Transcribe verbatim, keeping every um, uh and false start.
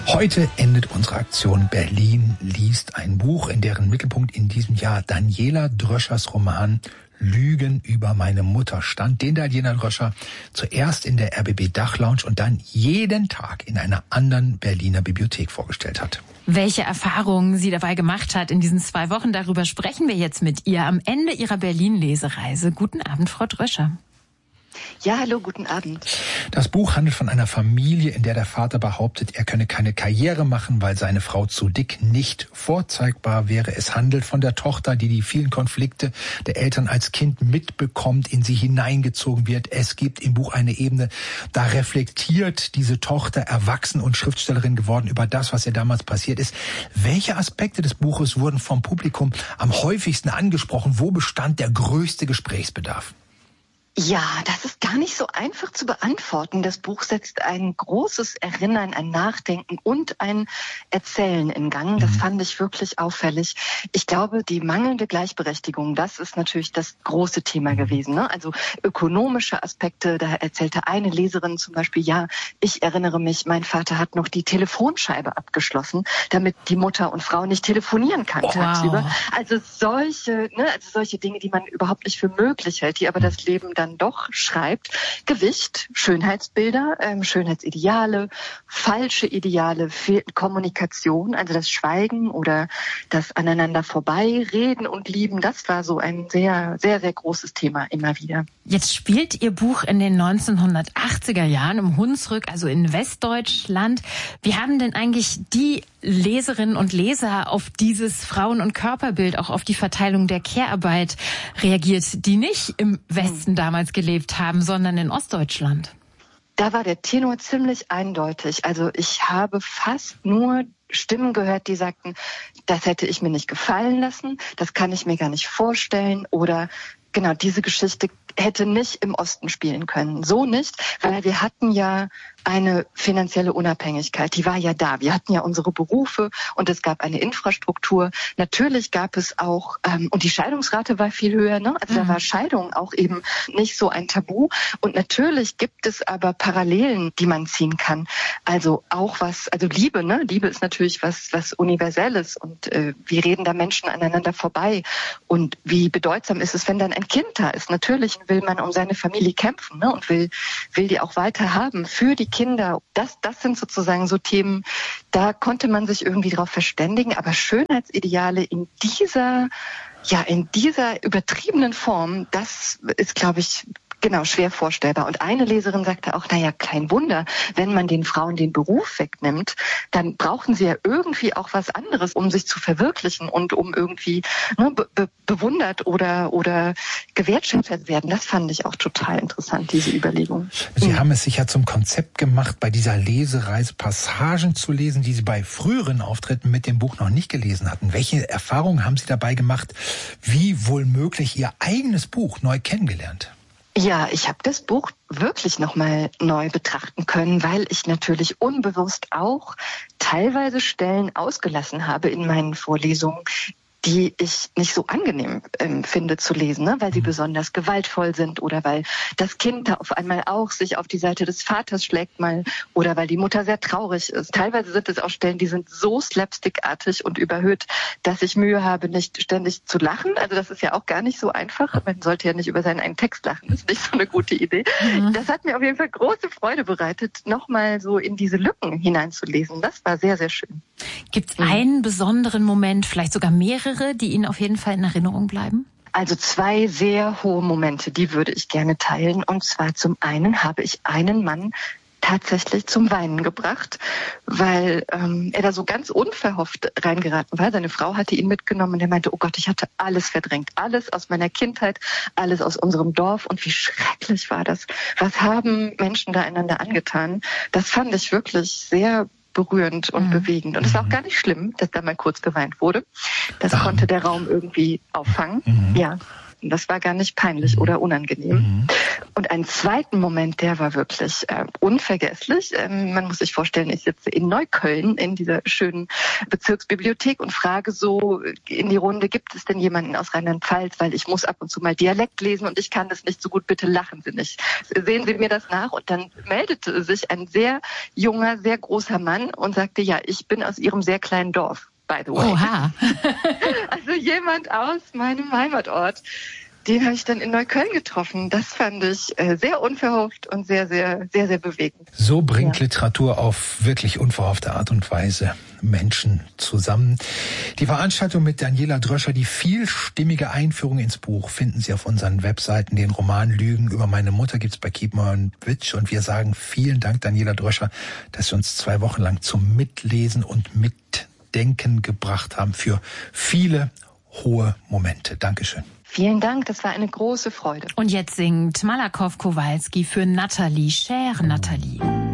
Heute endet unsere Aktion Berlin liest ein Buch, in deren Mittelpunkt in diesem Jahr Daniela Dröschers Roman Lügen über meine Mutter stand, den Daniela Dröscher zuerst in der R B B Dachlounge und dann jeden Tag in einer anderen Berliner Bibliothek vorgestellt hat. Welche Erfahrungen sie dabei gemacht hat in diesen zwei Wochen, darüber sprechen wir jetzt mit ihr am Ende ihrer Berlin-Lesereise. Guten Abend, Frau Dröscher. Ja, hallo, guten Abend. Das Buch handelt von einer Familie, in der der Vater behauptet, er könne keine Karriere machen, weil seine Frau zu dick nicht vorzeigbar wäre. Es handelt von der Tochter, die die vielen Konflikte der Eltern als Kind mitbekommt, in sie hineingezogen wird. Es gibt im Buch eine Ebene, da reflektiert diese Tochter, erwachsen und Schriftstellerin geworden, über das, was ihr damals passiert ist. Welche Aspekte des Buches wurden vom Publikum am häufigsten angesprochen? Wo bestand der größte Gesprächsbedarf? Ja, das ist gar nicht so einfach zu beantworten. Das Buch setzt ein großes Erinnern, ein Nachdenken und ein Erzählen in Gang. Das fand ich wirklich auffällig. Ich glaube, die mangelnde Gleichberechtigung, das ist natürlich das große Thema gewesen, ne? Also ökonomische Aspekte, da erzählte eine Leserin zum Beispiel, ja, ich erinnere mich, mein Vater hat noch die Telefonscheibe abgeschlossen, damit die Mutter und Frau nicht telefonieren kann wow. tagsüber. Also solche, ne, also solche Dinge, die man überhaupt nicht für möglich hält, die aber das Leben dann doch schreibt. Gewicht, Schönheitsbilder, ähm, Schönheitsideale, falsche Ideale, Kommunikation, also das Schweigen oder das aneinander vorbeireden und lieben, das war so ein sehr, sehr, sehr großes Thema immer wieder. Jetzt spielt Ihr Buch in den neunzehnhundertachtziger Jahren im Hunsrück, also in Westdeutschland. Wie haben denn eigentlich die Leserinnen und Leser auf dieses Frauen- und Körperbild, auch auf die Verteilung der Care-Arbeit reagiert, die nicht im Westen damals gelebt haben, sondern in Ostdeutschland? Da war der Tenor ziemlich eindeutig. Also ich habe fast nur Stimmen gehört, die sagten, das hätte ich mir nicht gefallen lassen, das kann ich mir gar nicht vorstellen oder genau, diese Geschichte hätte nicht im Osten spielen können. So nicht, weil wir hatten ja eine finanzielle Unabhängigkeit, die war ja da. Wir hatten ja unsere Berufe und es gab eine Infrastruktur. Natürlich gab es auch, ähm, und die Scheidungsrate war viel höher, ne? Also mhm. da war Scheidung auch eben nicht so ein Tabu. Und natürlich gibt es aber Parallelen, die man ziehen kann. Also auch was, also Liebe, ne? Liebe ist natürlich was, was Universelles und äh, wie reden da Menschen aneinander vorbei? Und wie bedeutsam ist es, wenn dann ein Kind da ist? Natürlich will man um seine Familie kämpfen, ne? Und will, will die auch weiter haben für die Kinder. Das, das sind sozusagen so Themen, da konnte man sich irgendwie drauf verständigen. Aber Schönheitsideale in dieser, ja, in dieser übertriebenen Form, das ist, glaube ich, genau, schwer vorstellbar. Und eine Leserin sagte auch, naja, kein Wunder, wenn man den Frauen den Beruf wegnimmt, dann brauchen sie ja irgendwie auch was anderes, um sich zu verwirklichen und um irgendwie ne, be- be- bewundert oder, oder gewertschätzt werden. Das fand ich auch total interessant, diese Überlegung. Sie mhm. haben es sich ja zum Konzept gemacht, bei dieser Lesereise Passagen zu lesen, die Sie bei früheren Auftritten mit dem Buch noch nicht gelesen hatten. Welche Erfahrungen haben Sie dabei gemacht? Wie wohl möglich Ihr eigenes Buch neu kennengelernt? Ja, ich habe das Buch wirklich nochmal neu betrachten können, weil ich natürlich unbewusst auch teilweise Stellen ausgelassen habe in meinen Vorlesungen, die ich nicht so angenehm ähm, finde zu lesen, ne? Weil sie besonders gewaltvoll sind oder weil das Kind da auf einmal auch sich auf die Seite des Vaters schlägt mal oder weil die Mutter sehr traurig ist. Teilweise sind es auch Stellen, die sind so slapstickartig und überhöht, dass ich Mühe habe, nicht ständig zu lachen. Also das ist ja auch gar nicht so einfach. Man sollte ja nicht über seinen eigenen Text lachen. Das ist nicht so eine gute Idee. Mhm. Das hat mir auf jeden Fall große Freude bereitet, nochmal so in diese Lücken hineinzulesen. Das war sehr, sehr schön. Gibt es einen besonderen Moment, vielleicht sogar mehrere, die Ihnen auf jeden Fall in Erinnerung bleiben? Also zwei sehr hohe Momente, die würde ich gerne teilen. Und zwar zum einen habe ich einen Mann tatsächlich zum Weinen gebracht, weil ähm, er da so ganz unverhofft reingeraten war. Seine Frau hatte ihn mitgenommen und er meinte, oh Gott, ich hatte alles verdrängt. Alles aus meiner Kindheit, alles aus unserem Dorf. Und wie schrecklich war das? Was haben Menschen da einander angetan? Das fand ich wirklich sehr berührend und mhm. bewegend. Und es war auch gar nicht schlimm, dass da mal kurz geweint wurde. Das da. konnte der Raum irgendwie auffangen. Mhm. Ja. beobachten. Das war gar nicht peinlich mhm. oder unangenehm. Mhm. Und einen zweiten Moment, der war wirklich äh, unvergesslich. Ähm, man muss sich vorstellen, ich sitze in Neukölln in dieser schönen Bezirksbibliothek und frage so in die Runde, gibt es denn jemanden aus Rheinland-Pfalz? Weil ich muss ab und zu mal Dialekt lesen und ich kann das nicht so gut. Bitte lachen Sie nicht. Sehen Sie mir das nach? Und dann meldete sich ein sehr junger, sehr großer Mann und sagte, ja, ich bin aus Ihrem sehr kleinen Dorf, by the way. Oha. Also jemand aus meinem Heimatort. Den habe ich dann in Neukölln getroffen. Das fand ich äh, sehr unverhofft und sehr, sehr, sehr, sehr bewegend. So bringt ja. Literatur auf wirklich unverhoffte Art und Weise Menschen zusammen. Die Veranstaltung mit Daniela Dröscher, die vielstimmige Einführung ins Buch, finden Sie auf unseren Webseiten. Den Roman Lügen über meine Mutter gibt's bei Keep On Witch. Und wir sagen vielen Dank, Daniela Dröscher, dass Sie uns zwei Wochen lang zum Mitlesen und Mitdenken gebracht haben für viele hohe Momente. Dankeschön. Vielen Dank, das war eine große Freude. Und jetzt singt Malakow Kowalski für Nathalie, Cher Nathalie.